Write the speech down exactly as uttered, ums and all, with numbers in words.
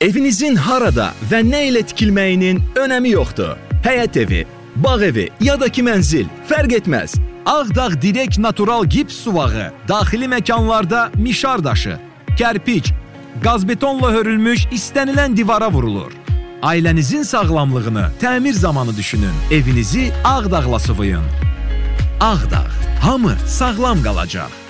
Evinizin harada və nə ilə tikilməyinin önəmi yoxdur. Həyət evi, bağ evi ya da ki mənzil, fərq etməz. Ağdağ Direk Natural Gips suvağı daxili məkanlarda mişar daşı, kərpiç, qazbetonla hörülmüş istənilən divara vurulur. Ailənizin sağlamlığını təmir zamanı düşünün. Evinizi Ağdağla sıvayın. Ağdağ, hamı sağlam qalacaq.